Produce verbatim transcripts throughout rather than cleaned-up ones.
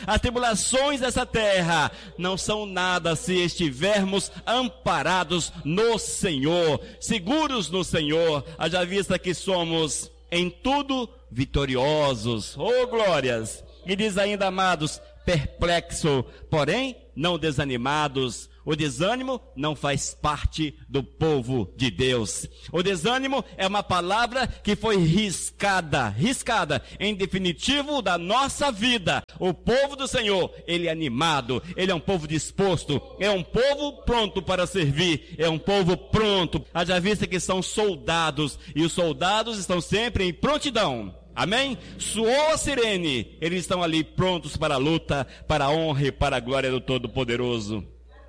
As tribulações dessa terra não são nada se estivermos amparados no Senhor, seguros no Senhor, haja vista que somos em tudo vitoriosos. Oh, glórias! E diz ainda, amados, perplexo, porém não desanimados. O desânimo não faz parte do povo de Deus. O desânimo é uma palavra que foi riscada, riscada em definitivo da nossa vida. O povo do Senhor, ele é animado, ele é um povo disposto, é um povo pronto para servir, é um povo pronto. Haja vista que são soldados, e os soldados estão sempre em prontidão. Amém? Soou a sirene, eles estão ali prontos para a luta, para a honra e para a glória do Todo-Poderoso.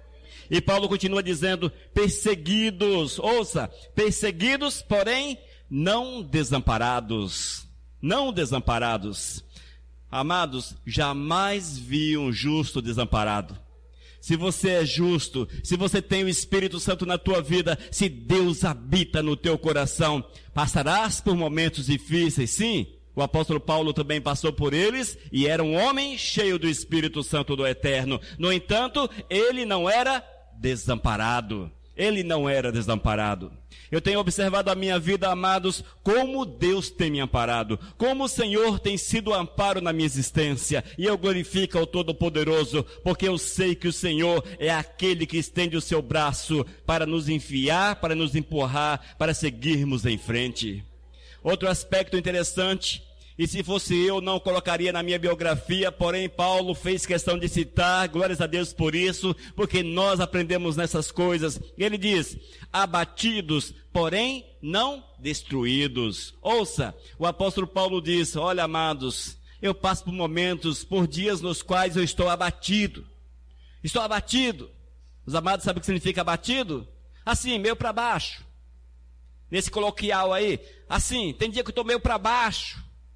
E Paulo continua dizendo, perseguidos, ouça, perseguidos, porém não desamparados, não desamparados. Amados, jamais vi um justo desamparado. Se você é justo, se você tem o Espírito Santo na tua vida, se Deus habita no teu coração, passarás por momentos difíceis, sim. O apóstolo Paulo também passou por eles e era um homem cheio do Espírito Santo do Eterno. No entanto, ele não era desamparado. Ele não era desamparado. Eu tenho observado a minha vida, amados, como Deus tem me amparado, como o Senhor tem sido amparo na minha existência, e eu glorifico ao Todo-Poderoso, porque eu sei que o Senhor é aquele que estende o seu braço para nos enfiar, para nos empurrar, para seguirmos em frente. Outro aspecto interessante, e se fosse eu não colocaria na minha biografia, porém Paulo fez questão de citar, glórias a Deus por isso, porque nós aprendemos nessas coisas. Ele diz, abatidos, porém não destruídos. Ouça, o apóstolo Paulo diz, olha, amados, eu passo por momentos, por dias nos quais eu estou abatido. Estou abatido. Os amados sabem o que significa abatido? Assim, meio para baixo. Nesse coloquial aí, assim, tem dia que eu estou meio para baixo.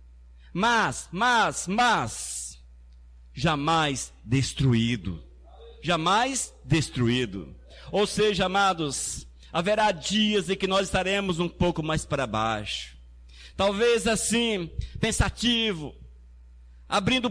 Mas, mas, mas, jamais destruído. Jamais destruído. Ou seja, amados, haverá dias em que nós estaremos um pouco mais para baixo. Talvez assim, pensativo, abrindo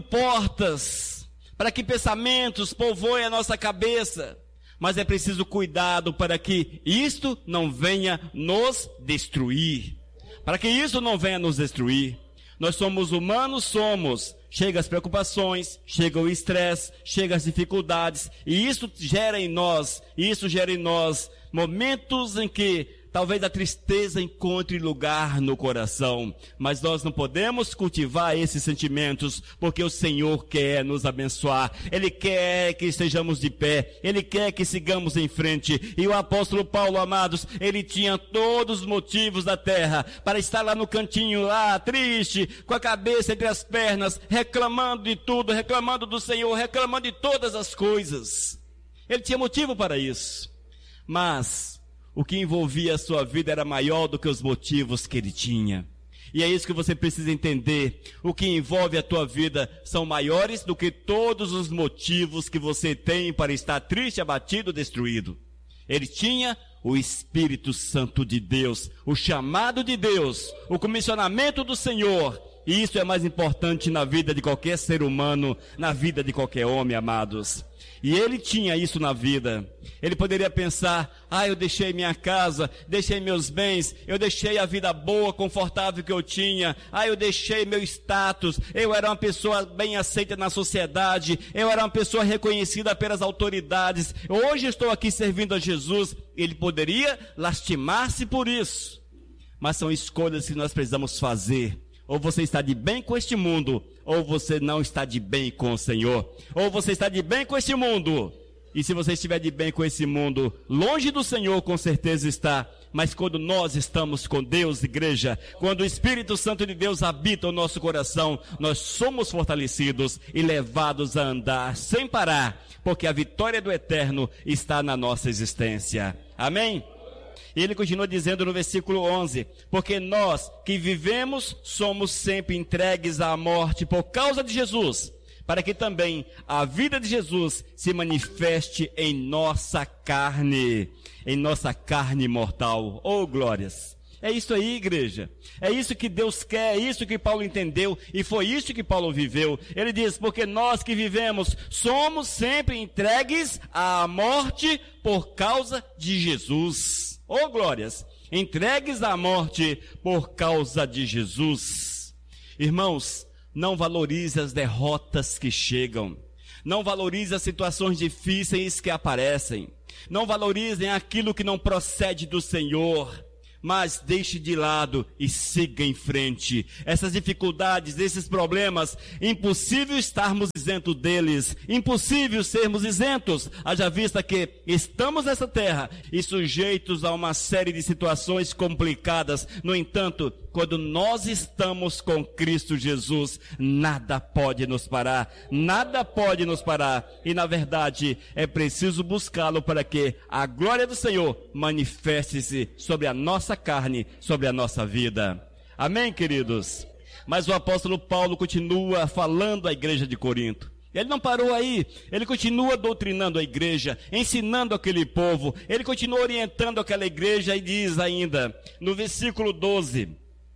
portas para que pensamentos povoem a nossa cabeça. Mas é preciso cuidado para que isto não venha nos destruir. Para que isso não venha nos destruir. Nós somos humanos, somos. Chega as preocupações, chega o estresse, chega as dificuldades. E isso gera em nós, isso gera em nós momentos em que talvez a tristeza encontre lugar no coração. Mas nós não podemos cultivar esses sentimentos, porque o Senhor quer nos abençoar. Ele quer que estejamos de pé. Ele quer que sigamos em frente. E o apóstolo Paulo, amados, ele tinha todos os motivos da terra para estar lá no cantinho, lá, triste, com a cabeça entre as pernas, reclamando de tudo, reclamando do Senhor, reclamando de todas as coisas. Ele tinha motivo para isso. Mas o que envolvia a sua vida era maior do que os motivos que ele tinha. E é isso que você precisa entender. O que envolve a tua vida são maiores do que todos os motivos que você tem para estar triste, abatido, destruído. Ele tinha o Espírito Santo de Deus, o chamado de Deus, o comissionamento do Senhor. E isso é mais importante na vida de qualquer ser humano, na vida de qualquer homem, amados. E ele tinha isso na vida. Ele poderia pensar, ah, eu deixei minha casa, deixei meus bens, eu deixei a vida boa, confortável que eu tinha, ah, eu deixei meu status, eu era uma pessoa bem aceita na sociedade, eu era uma pessoa reconhecida pelas autoridades, hoje estou aqui servindo a Jesus. Ele poderia lastimar-se por isso. Mas são escolhas que nós precisamos fazer. Ou você está de bem com este mundo, ou você não está de bem com o Senhor. Ou você está de bem com este mundo. E se você estiver de bem com esse mundo, longe do Senhor com certeza está. Mas quando nós estamos com Deus, igreja, quando o Espírito Santo de Deus habita o nosso coração, nós somos fortalecidos e levados a andar sem parar. Porque a vitória do Eterno está na nossa existência. Amém? E ele continua dizendo no versículo onze, porque nós que vivemos somos sempre entregues à morte por causa de Jesus, para que também a vida de Jesus se manifeste em nossa carne, em nossa carne mortal. Oh, glórias! É isso aí, igreja. É isso que Deus quer, é isso que Paulo entendeu e foi isso que Paulo viveu. Ele diz, porque nós que vivemos somos sempre entregues à morte por causa de Jesus. Oh, glórias! Entregues à morte por causa de Jesus. Irmãos, não valorize as derrotas que chegam. Não valorize as situações difíceis que aparecem. Não valorizem aquilo que não procede do Senhor. Mas deixe de lado e siga em frente. Essas dificuldades, esses problemas, impossível estarmos isentos deles. Impossível sermos isentos. Haja vista que estamos nessa terra e sujeitos a uma série de situações complicadas. No entanto, quando nós estamos com Cristo Jesus, nada pode nos parar. Nada pode nos parar. E na verdade, é preciso buscá-lo para que a glória do Senhor manifeste-se sobre a nossa carne, sobre a nossa vida. Amém, queridos? Mas o apóstolo Paulo continua falando à igreja de Corinto. Ele não parou aí, ele continua doutrinando a igreja, ensinando aquele povo, ele continua orientando aquela igreja e diz ainda, no versículo doze,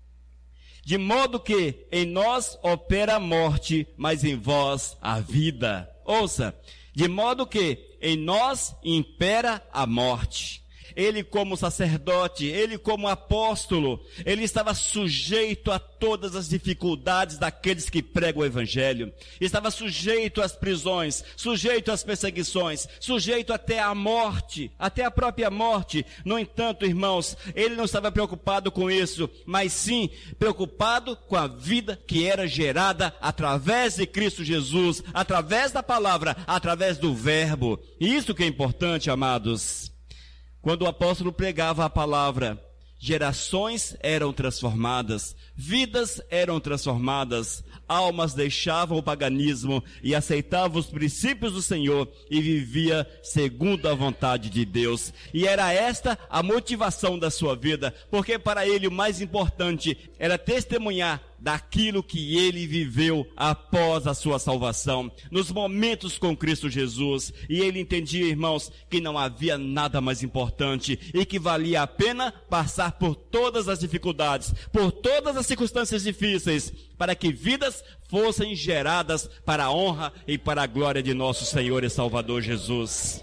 de modo que em nós opera a morte, mas em vós a vida. Ouça, de modo que em nós impera a morte. Ele como sacerdote, ele como apóstolo, ele estava sujeito a todas as dificuldades daqueles que pregam o evangelho. Estava sujeito às prisões, sujeito às perseguições, sujeito até à morte, até a própria morte. No entanto, irmãos, ele não estava preocupado com isso, mas sim preocupado com a vida que era gerada através de Cristo Jesus, através da palavra, através do verbo. E isso que é importante, amados. Quando o apóstolo pregava a palavra, gerações eram transformadas, vidas eram transformadas, almas deixavam o paganismo e aceitavam os princípios do Senhor e vivia segundo a vontade de Deus. E era esta a motivação da sua vida, porque para ele o mais importante era testemunhar daquilo que ele viveu após a sua salvação, nos momentos com Cristo Jesus. E ele entendia, irmãos, que não havia nada mais importante e que valia a pena passar por todas as dificuldades, por todas as circunstâncias difíceis, para que vidas fossem geradas para a honra e para a glória de nosso Senhor e Salvador Jesus.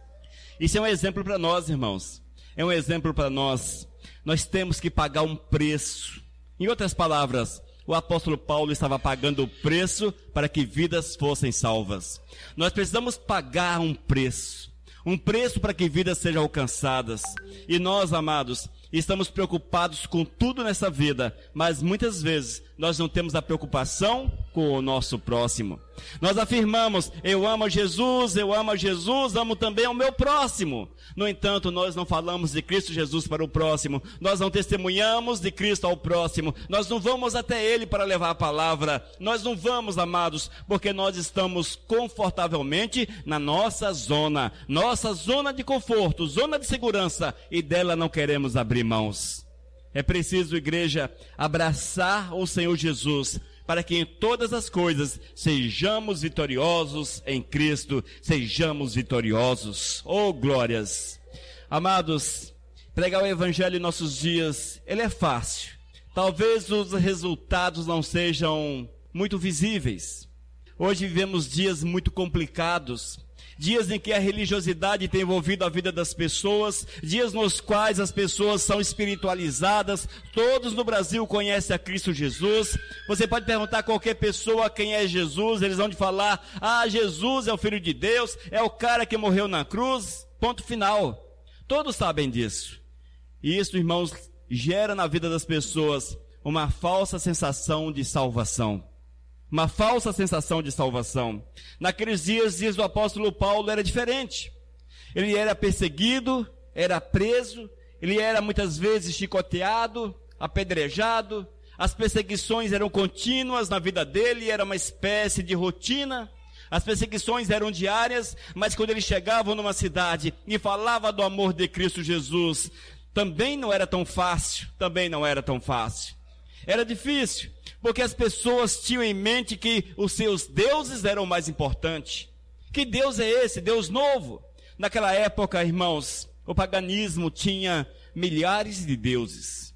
Isso é um exemplo para nós, irmãos. É um exemplo para nós. Nós temos que pagar um preço. Em outras palavras, o apóstolo Paulo estava pagando o preço para que vidas fossem salvas. Nós precisamos pagar um preço. Um preço para que vidas sejam alcançadas. E nós, amados, estamos preocupados com tudo nessa vida, mas muitas vezes nós não temos a preocupação com o nosso próximo. Nós afirmamos, eu amo Jesus, eu amo Jesus, amo também o meu próximo. No entanto, nós não falamos de Cristo Jesus para o próximo, nós não testemunhamos de Cristo ao próximo, nós não vamos até Ele para levar a palavra, nós não vamos, amados, porque nós estamos confortavelmente na nossa zona, nossa zona de conforto, zona de segurança, e dela não queremos abrir mãos. É preciso, igreja, abraçar o Senhor Jesus, para que em todas as coisas sejamos vitoriosos em Cristo, sejamos vitoriosos. Oh, glórias! Amados, pregar o Evangelho em nossos dias, ele é fácil. Talvez os resultados não sejam muito visíveis. Hoje vivemos dias muito complicados. Dias em que a religiosidade tem envolvido a vida das pessoas, dias nos quais as pessoas são espiritualizadas, todos no Brasil conhecem a Cristo Jesus. Você pode perguntar a qualquer pessoa quem é Jesus, eles vão te falar, ah, Jesus é o Filho de Deus, é o cara que morreu na cruz, ponto final. Todos sabem disso. E isso, irmãos, gera na vida das pessoas uma falsa sensação de salvação. Uma falsa sensação de salvação. Naqueles dias, dias do apóstolo Paulo era diferente. Ele era perseguido, era preso, ele era muitas vezes chicoteado, apedrejado. As perseguições eram contínuas na vida dele, era uma espécie de rotina. As perseguições eram diárias, mas quando ele chegava numa cidade e falava do amor de Cristo Jesus, também não era tão fácil, também não era tão fácil. Era difícil, porque as pessoas tinham em mente que os seus deuses eram o mais importante. Que Deus é esse? Deus novo? Naquela época, irmãos, o paganismo tinha milhares de deuses.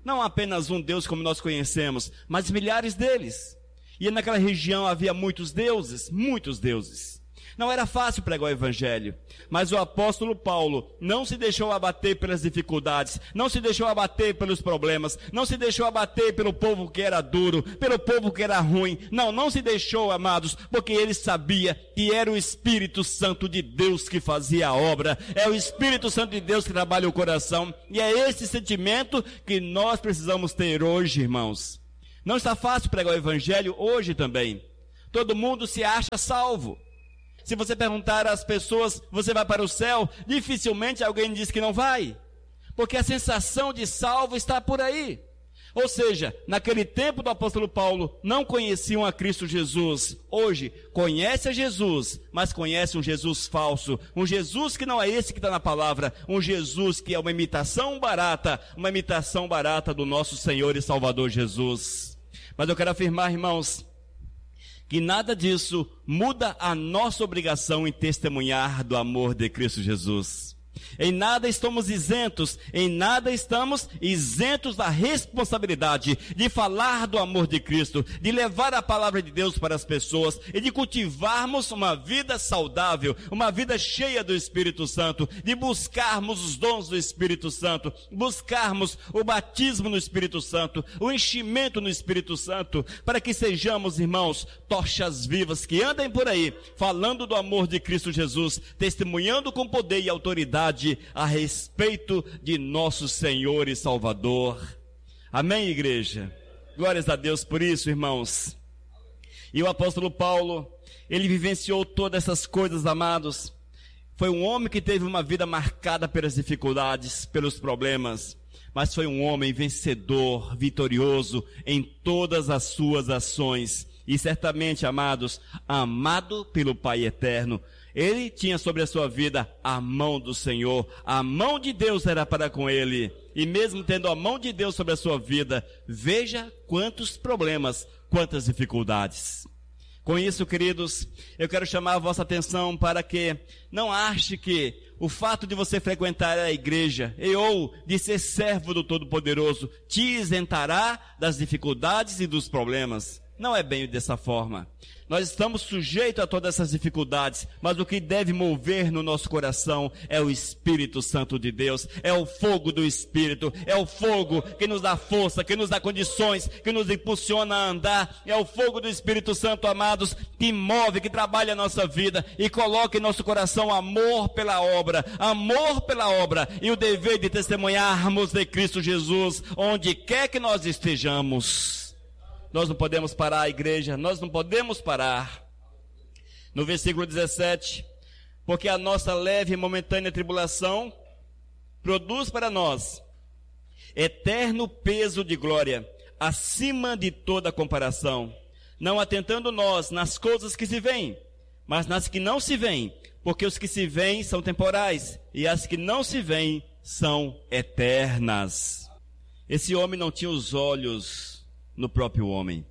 Não apenas um Deus como nós conhecemos, mas milhares deles. E naquela região havia muitos deuses, muitos deuses. Não era fácil pregar o evangelho, mas o apóstolo Paulo não se deixou abater pelas dificuldades, não se deixou abater pelos problemas, não se deixou abater pelo povo que era duro, pelo povo que era ruim. Não, não se deixou, amados, porque ele sabia que era o Espírito Santo de Deus que fazia a obra, é o Espírito Santo de Deus que trabalha o coração, e é esse sentimento que nós precisamos ter hoje, irmãos. Não está fácil pregar o evangelho hoje também. Todo mundo se acha salvo. Se você perguntar às pessoas, você vai para o céu? Dificilmente alguém diz que não vai. Porque a sensação de salvo está por aí. Ou seja, naquele tempo do apóstolo Paulo, não conheciam a Cristo Jesus. Hoje, conhece a Jesus, mas conhece um Jesus falso. Um Jesus que não é esse que está na palavra. Um Jesus que é uma imitação barata. Uma imitação barata do nosso Senhor e Salvador Jesus. Mas eu quero afirmar, irmãos, que nada disso muda a nossa obrigação em testemunhar do amor de Cristo Jesus. Em nada estamos isentos, em nada estamos isentos da responsabilidade de falar do amor de Cristo, de levar a palavra de Deus para as pessoas e de cultivarmos uma vida saudável, uma vida cheia do Espírito Santo, de buscarmos os dons do Espírito Santo, buscarmos o batismo no Espírito Santo, o enchimento no Espírito Santo, para que sejamos, irmãos, tochas vivas que andem por aí, falando do amor de Cristo Jesus, testemunhando com poder e autoridade a respeito de nosso Senhor e Salvador. Amém, igreja? Glórias a Deus por isso, irmãos. E o apóstolo Paulo, ele vivenciou todas essas coisas, amados. Foi um homem que teve uma vida marcada pelas dificuldades, pelos problemas, mas foi um homem vencedor, vitorioso em todas as suas ações. E certamente, amados, amado pelo Pai Eterno. Ele tinha sobre a sua vida a mão do Senhor, a mão de Deus era para com ele, e mesmo tendo a mão de Deus sobre a sua vida, veja quantos problemas, quantas dificuldades. Com isso, queridos, eu quero chamar a vossa atenção para que não ache que o fato de você frequentar a igreja e ou de ser servo do Todo-Poderoso te isentará das dificuldades e dos problemas. Não é bem dessa forma. Nós estamos sujeitos a todas essas dificuldades, mas o que deve mover no nosso coração é o Espírito Santo de Deus, é o fogo do Espírito, é o fogo que nos dá força, que nos dá condições, que nos impulsiona a andar, é o fogo do Espírito Santo, amados, que move, que trabalha a nossa vida e coloca em nosso coração amor pela obra, amor pela obra e o dever de testemunharmos de Cristo Jesus, onde quer que nós estejamos. Nós não podemos parar, igreja, nós não podemos parar. No versículo dezessete, porque a nossa leve e momentânea tribulação produz para nós eterno peso de glória, acima de toda comparação, não atentando nós nas coisas que se veem, mas nas que não se veem, porque os que se veem são temporais, e as que não se veem são eternas. Esse homem não tinha os olhos no próprio homem.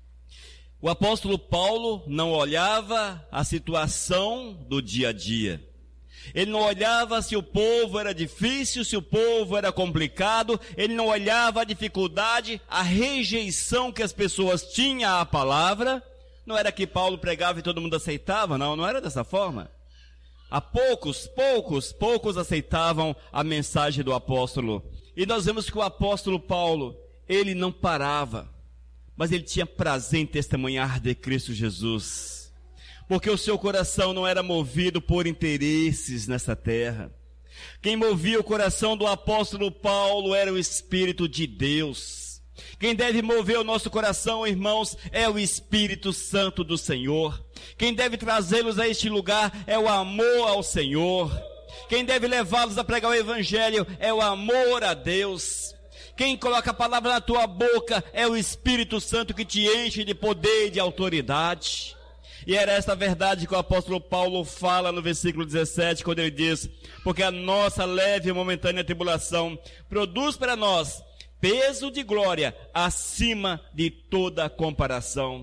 O apóstolo Paulo não olhava a situação do dia a dia. Ele não olhava se o povo era difícil, se o povo era complicado. Ele não olhava a dificuldade, a rejeição que as pessoas tinham à palavra. Não era que Paulo pregava e todo mundo aceitava, não, não era dessa forma. Há poucos, poucos, poucos aceitavam a mensagem do apóstolo. E nós vemos que o apóstolo Paulo, ele não parava, mas ele tinha prazer em testemunhar de Cristo Jesus, porque o seu coração não era movido por interesses nessa terra. Quem movia o coração do apóstolo Paulo era o Espírito de Deus. Quem deve mover o nosso coração, irmãos, é o Espírito Santo do Senhor. Quem deve trazê-los a este lugar é o amor ao Senhor. Quem deve levá-los a pregar o Evangelho é o amor a Deus. Quem coloca a palavra na tua boca é o Espírito Santo que te enche de poder e de autoridade. E era essa verdade que o apóstolo Paulo fala no versículo dezessete, quando ele diz: porque a nossa leve e momentânea tribulação produz para nós peso de glória acima de toda comparação.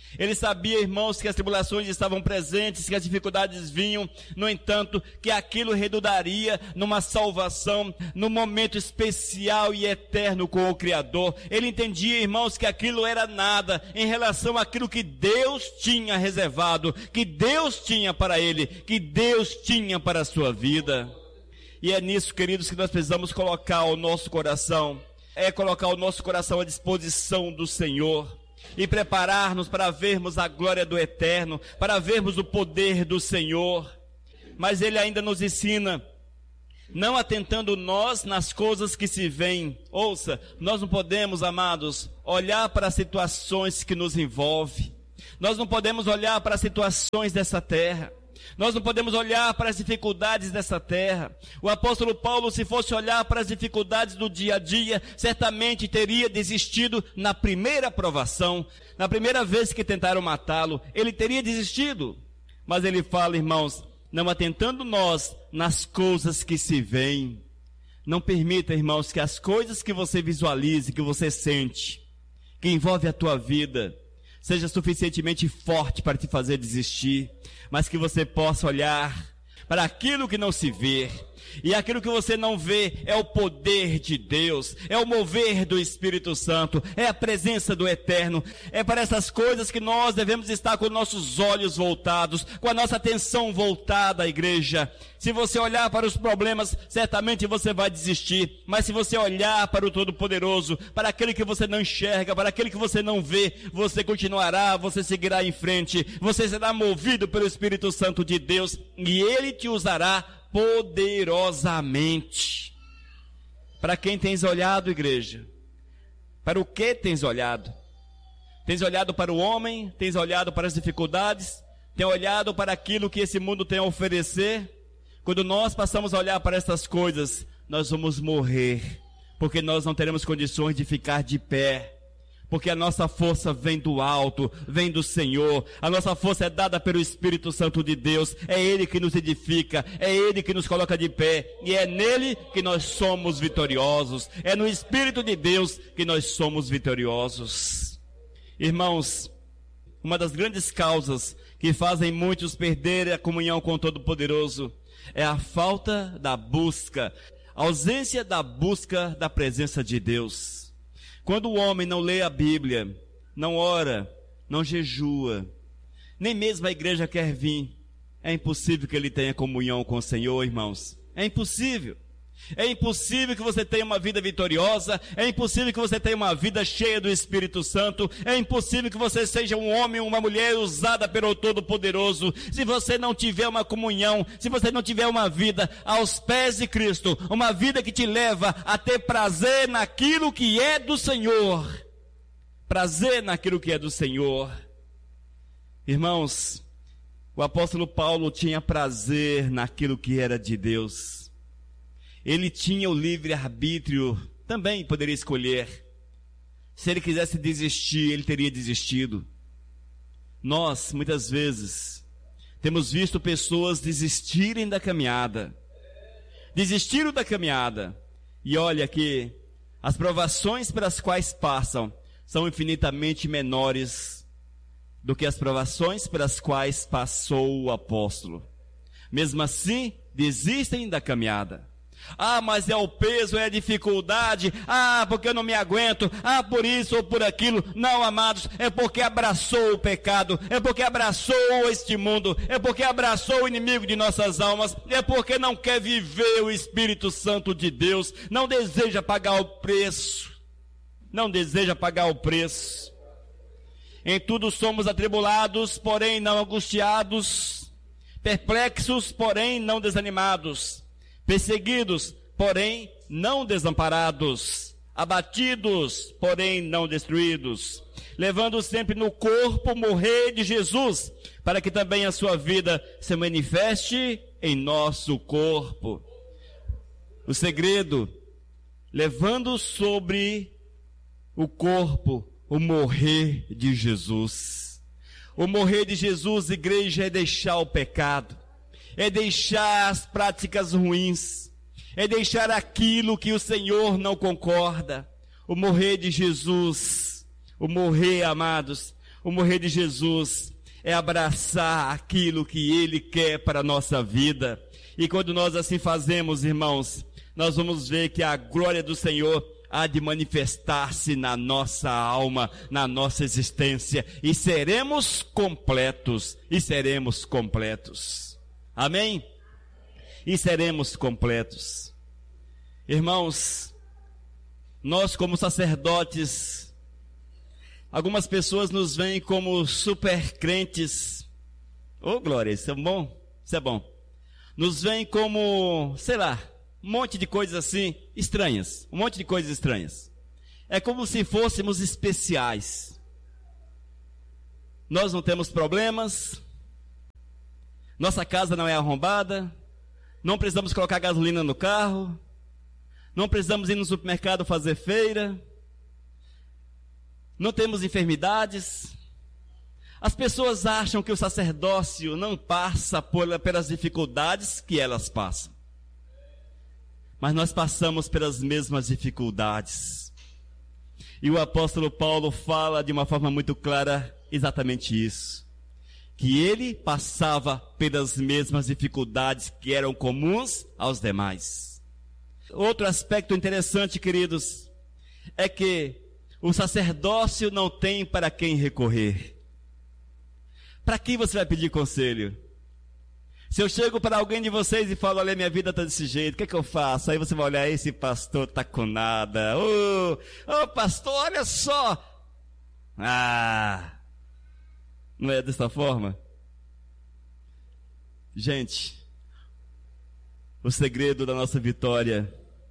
Ele sabia, irmãos, que as tribulações estavam presentes, que as dificuldades vinham, no entanto, que aquilo redundaria numa salvação, num momento especial e eterno com o Criador. Ele entendia, irmãos, que aquilo era nada em relação àquilo que Deus tinha reservado, que Deus tinha para ele, que Deus tinha para a sua vida. E é nisso, queridos, que nós precisamos colocar o nosso coração, é colocar o nosso coração à disposição do Senhor, e preparar-nos para vermos a glória do Eterno, para vermos o poder do Senhor. Mas Ele ainda nos ensina, não atentando nós nas coisas que se veem. Ouça, nós não podemos, amados, olhar para as situações que nos envolvem. Nós não podemos olhar para as situações dessa terra. Nós não podemos olhar para as dificuldades dessa terra. O apóstolo Paulo, se fosse olhar para as dificuldades do dia a dia, certamente teria desistido na primeira provação, na primeira vez que tentaram matá-lo, ele teria desistido. Mas ele fala, irmãos, não atentando nós nas coisas que se veem. Não permita, irmãos, que as coisas que você visualize, que você sente, que envolve a tua vida, seja suficientemente forte para te fazer desistir, mas que você possa olhar para aquilo que não se vê. E aquilo que você não vê é o poder de Deus, é o mover do Espírito Santo, é a presença do Eterno. É para essas coisas que nós devemos estar com nossos olhos voltados, com a nossa atenção voltada à igreja. Se você olhar para os problemas, certamente você vai desistir. Mas se você olhar para o Todo-Poderoso, para aquele que você não enxerga, para aquele que você não vê, você continuará, você seguirá em frente. Você será movido pelo Espírito Santo de Deus e Ele te usará poderosamente. Para quem tens olhado, igreja? Para o que tens olhado? Tens olhado para o homem? Tens olhado para as dificuldades? Tens olhado para aquilo que esse mundo tem a oferecer? Quando nós passamos a olhar para essas coisas, nós vamos morrer, porque nós não teremos condições de ficar de pé. Porque a nossa força vem do alto, vem do Senhor. A nossa força é dada pelo Espírito Santo de Deus. É Ele que nos edifica, é Ele que nos coloca de pé. E é nele que nós somos vitoriosos. É no Espírito de Deus que nós somos vitoriosos. Irmãos, uma das grandes causas que fazem muitos perderem a comunhão com o Todo-Poderoso é a falta da busca, a ausência da busca da presença de Deus. Quando o homem não lê a Bíblia, não ora, não jejua, nem mesmo a igreja quer vir, é impossível que ele tenha comunhão com o Senhor, irmãos. É impossível. É impossível que você tenha uma vida vitoriosa, é impossível que você tenha uma vida cheia do Espírito Santo, é impossível que você seja um homem ou uma mulher usada pelo Todo-Poderoso, se você não tiver uma comunhão, se você não tiver uma vida aos pés de Cristo, uma vida que te leva a ter prazer naquilo que é do Senhor, prazer naquilo que é do Senhor. Irmãos, o apóstolo Paulo tinha prazer naquilo que era de Deus. Ele tinha o livre-arbítrio, também poderia escolher. Se ele quisesse desistir, ele teria desistido. Nós, muitas vezes, temos visto pessoas desistirem da caminhada. Desistiram da caminhada. E olha que as provações pelas quais passam são infinitamente menores do que as provações pelas quais passou o apóstolo. Mesmo assim, desistem da caminhada. Ah, mas é o peso, é a dificuldade. Ah, porque eu não me aguento. Ah, por isso ou por aquilo. Não, amados, é porque abraçou o pecado. É porque abraçou este mundo. É porque abraçou o inimigo de nossas almas. É porque não quer viver o Espírito Santo de Deus. Não deseja pagar o preço. Não deseja pagar o preço. Em tudo somos atribulados, porém não angustiados. Perplexos, porém não desanimados. Perseguidos, porém não desamparados, abatidos, porém não destruídos, levando sempre no corpo o morrer de Jesus, para que também a sua vida se manifeste em nosso corpo. O segredo, levando sobre o corpo o morrer de Jesus. O morrer de Jesus, igreja, é deixar o pecado. É deixar as práticas ruins, é deixar aquilo que o Senhor não concorda. O morrer de Jesus, o morrer, amados, O morrer de Jesus é abraçar aquilo que Ele quer para a nossa vida. E quando nós assim fazemos, irmãos, nós vamos ver que a glória do Senhor há de manifestar-se na nossa alma, na nossa existência, e seremos completos, e seremos completos. Amém? E seremos completos. Irmãos, nós como sacerdotes, algumas pessoas nos veem como super crentes. Ô, glória, isso é bom? Isso é bom. Nos veem como, sei lá, um monte de coisas assim, estranhas. Um monte de coisas estranhas. É como se fôssemos especiais. Nós não temos problemas. Nossa casa não é arrombada. Não precisamos colocar gasolina no carro. Não precisamos ir no supermercado fazer feira. Não temos enfermidades. As pessoas acham que o sacerdócio não passa por, pelas dificuldades que elas passam. Mas nós passamos pelas mesmas dificuldades. E o apóstolo Paulo fala de uma forma muito clara exatamente isso. Que ele passava pelas mesmas dificuldades que eram comuns aos demais. Outro aspecto interessante, queridos, é que o sacerdócio não tem para quem recorrer. Para quem você vai pedir conselho? Se eu chego para alguém de vocês e falo, olha, minha vida está desse jeito, o que é que eu faço? Aí você vai olhar, esse pastor está com nada. Ô, oh, oh, pastor, olha só. Ah, não é dessa forma? Gente, o segredo da nossa vitória,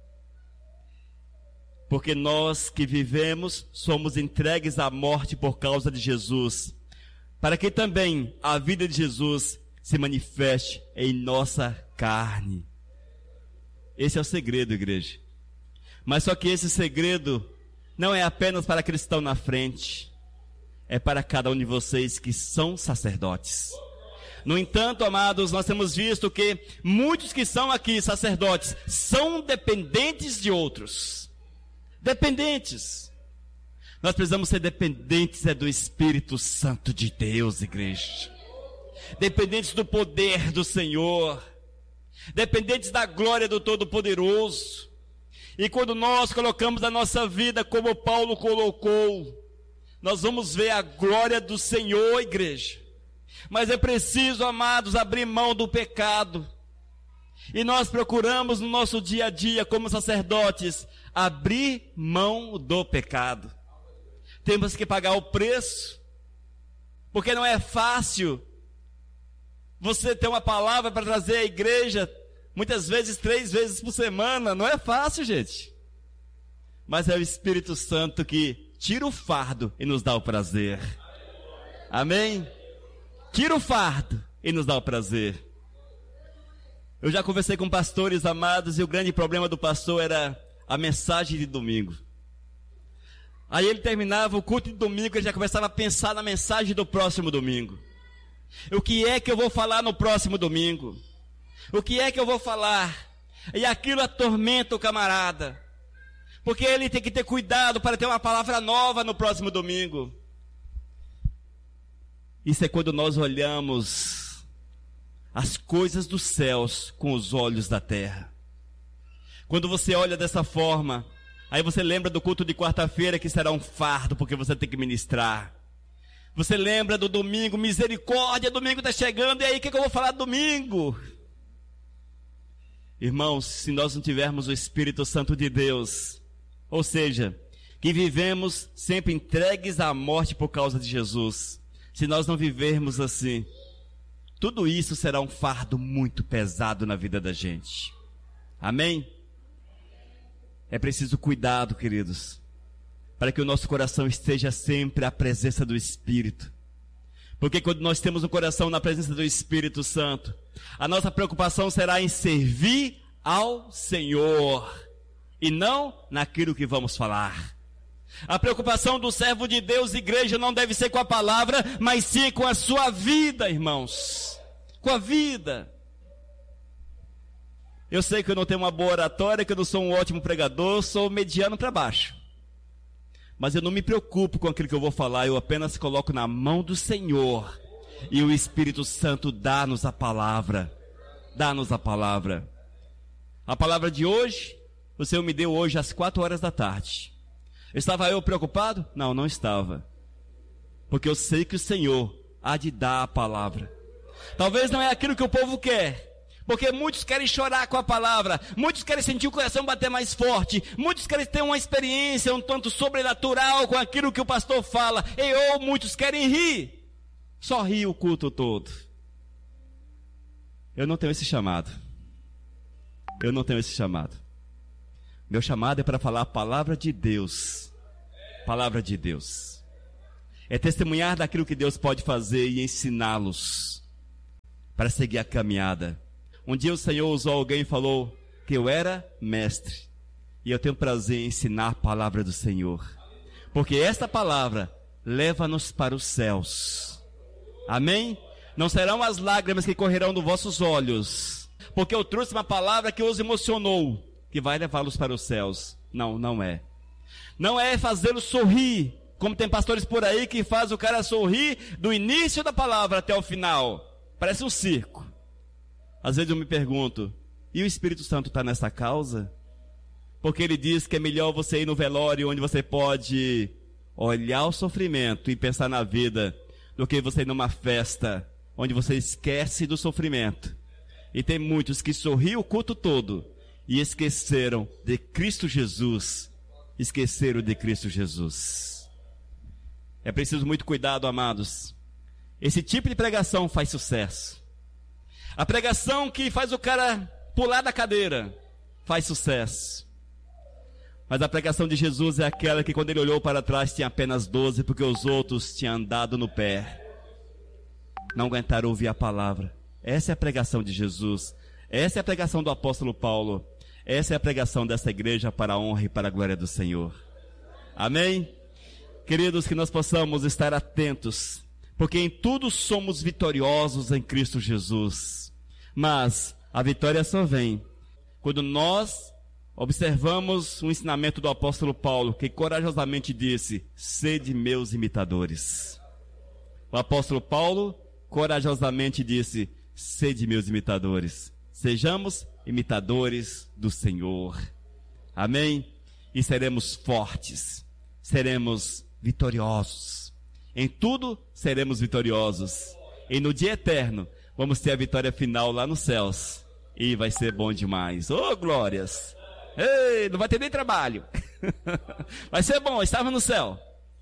porque nós que vivemos somos entregues à morte por causa de Jesus, para que também a vida de Jesus se manifeste em nossa carne. Esse é o segredo, igreja. Mas só que esse segredo não é apenas para aqueles que estão na frente, é para cada um de vocês que são sacerdotes. No entanto, amados, nós temos visto que muitos que são aqui sacerdotes são dependentes de outros. Dependentes. Nós precisamos ser dependentes é do Espírito Santo de Deus, igreja. Dependentes do poder do Senhor, dependentes da glória do Todo-Poderoso. E quando nós colocamos a nossa vida como Paulo colocou, nós vamos ver a glória do Senhor, igreja. Mas é preciso, amados, abrir mão do pecado. E nós procuramos no nosso dia a dia, como sacerdotes, abrir mão do pecado. Temos que pagar o preço, porque não é fácil você ter uma palavra para trazer à igreja, muitas vezes, três vezes por semana. Não é fácil, gente. Mas é o Espírito Santo que tira o fardo e nos dá o prazer. Amém? Tira o fardo e nos dá o prazer. Eu já conversei com pastores amados e o grande problema do pastor era a mensagem de domingo. Aí ele terminava o culto de domingo, ele já começava a pensar na mensagem do próximo domingo. O que é que eu vou falar no próximo domingo? O que é que eu vou falar? E aquilo atormenta o camarada, porque ele tem que ter cuidado para ter uma palavra nova no próximo domingo. Isso é quando nós olhamos as coisas dos céus com os olhos da terra. Quando você olha dessa forma, aí você lembra do culto de quarta-feira que será um fardo, porque você tem que ministrar. Você lembra do domingo, misericórdia, domingo está chegando, e aí o que, que eu vou falar domingo? Irmãos, se nós não tivermos o Espírito Santo de Deus, ou seja, que vivemos sempre entregues à morte por causa de Jesus, se nós não vivermos assim, tudo isso será um fardo muito pesado na vida da gente. Amém? É preciso cuidado, queridos, para que o nosso coração esteja sempre à presença do Espírito. Porque quando nós temos o coração na presença do Espírito Santo, a nossa preocupação será em servir ao Senhor, e não naquilo que vamos falar. A preocupação do servo de Deus, igreja, não deve ser com a palavra, mas sim com a sua vida, irmãos. Com a vida. Eu sei que eu não tenho uma boa oratória, que eu não sou um ótimo pregador, sou mediano para baixo. Mas eu não me preocupo com aquilo que eu vou falar, eu apenas coloco na mão do Senhor. E o Espírito Santo dá-nos a palavra. Dá-nos a palavra. A palavra de hoje, o Senhor me deu hoje às quatro horas da tarde. Estava eu preocupado? Não, não estava. Porque eu sei que o Senhor há de dar a palavra. Talvez não é aquilo que o povo quer. Porque muitos querem chorar com a palavra, muitos querem sentir o coração bater mais forte, muitos querem ter uma experiência um tanto sobrenatural com aquilo que o pastor fala, e ou muitos querem rir, só rir o culto todo. Eu não tenho esse chamado, eu não tenho esse chamado. Meu chamado é para falar a palavra de Deus, palavra de Deus. É testemunhar daquilo que Deus pode fazer e ensiná-los para seguir a caminhada. Um dia o Senhor usou alguém e falou que eu era mestre. E eu tenho prazer em ensinar a palavra do Senhor. Porque esta palavra leva-nos para os céus. Amém? Não serão as lágrimas que correrão dos vossos olhos. Porque eu trouxe uma palavra que os emocionou, que vai levá-los para os céus. Não, não é. Não é fazê-los sorrir, como tem pastores por aí que faz o cara sorrir do início da palavra até o final. Parece um circo. Às vezes eu me pergunto, e o Espírito Santo está nessa causa? Porque ele diz que é melhor você ir no velório onde você pode olhar o sofrimento e pensar na vida, do que você ir numa festa onde você esquece do sofrimento. E tem muitos que sorriam o culto todo e esqueceram de Cristo Jesus. Esqueceram de Cristo Jesus. É preciso muito cuidado, amados. Esse tipo de pregação faz sucesso. A pregação que faz o cara pular da cadeira faz sucesso. Mas a pregação de Jesus é aquela que quando ele olhou para trás tinha apenas doze, porque os outros tinham andado no pé. Não aguentaram ouvir a palavra. Essa é a pregação de Jesus. Essa é a pregação do apóstolo Paulo. Essa é a pregação dessa igreja para a honra e para a glória do Senhor. Amém? Queridos, que nós possamos estar atentos, porque em tudo somos vitoriosos em Cristo Jesus. Mas a vitória só vem quando nós observamos o ensinamento do apóstolo Paulo, que corajosamente disse: sede meus imitadores. O apóstolo Paulo corajosamente disse: sede meus imitadores. Sejamos imitadores do Senhor. Amém? E seremos fortes, seremos vitoriosos. Em tudo seremos vitoriosos. E no dia eterno vamos ter a vitória final lá nos céus. E vai ser bom demais. Oh, glórias! Ei, não vai ter nem trabalho. Vai ser bom, estava no céu.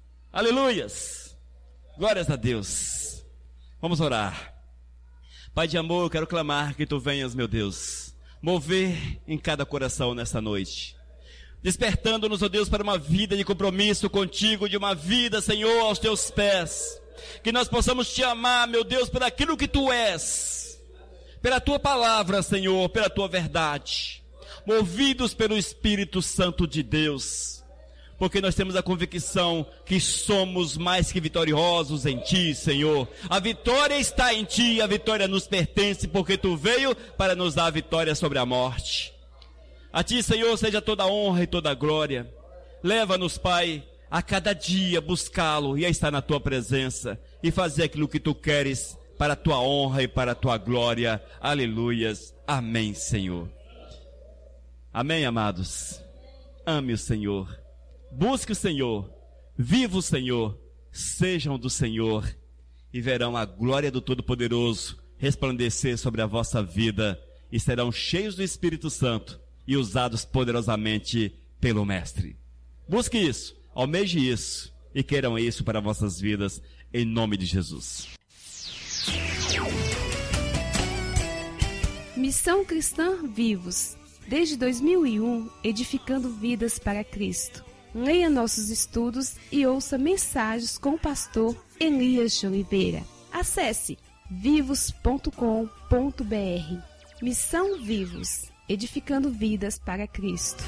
Aleluias! Glórias a Deus. Vamos orar. Pai de amor, eu quero clamar que Tu venhas, meu Deus, mover em cada coração nessa noite. Despertando-nos, ó Deus, para uma vida de compromisso contigo, de uma vida, Senhor, aos Teus pés. Que nós possamos Te amar, meu Deus, por aquilo que Tu és, pela Tua palavra, Senhor, pela Tua verdade, movidos pelo Espírito Santo de Deus, porque nós temos a convicção que somos mais que vitoriosos em Ti, Senhor. A vitória está em Ti, a vitória nos pertence, porque Tu veio para nos dar a vitória sobre a morte. A Ti, Senhor, seja toda a honra e toda a glória. Leva-nos, Pai, a cada dia buscá-lo e a estar na Tua presença e fazer aquilo que Tu queres para a Tua honra e para a Tua glória. Aleluias. Amém, Senhor. Amém, amados. Ame o Senhor. Busque o Senhor. Viva o Senhor. Sejam do Senhor e verão a glória do Todo-Poderoso resplandecer sobre a vossa vida e serão cheios do Espírito Santo e usados poderosamente pelo Mestre. Busque isso, almeje isso e queiram isso para vossas vidas, em nome de Jesus. Missão Cristã Vivos, desde dois mil e um, edificando vidas para Cristo. Leia nossos estudos e ouça mensagens com o pastor Elias de Oliveira. Acesse vivos ponto com ponto br. Missão Vivos, edificando vidas para Cristo.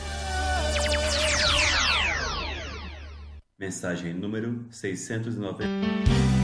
Mensagem número seiscentos e noventa.